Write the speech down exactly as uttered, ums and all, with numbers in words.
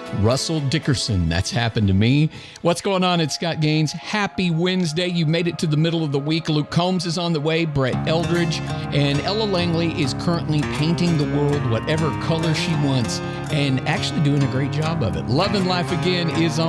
Russell Dickerson. That's happened to me. What's going on? It's Scott Gaines. Happy Wednesday. You made it to the middle of the week. Luke Combs is on the way, Brett Eldridge, and Ella Langley is currently painting the world whatever color she wants and actually doing a great job of it. Love and Life Again is on.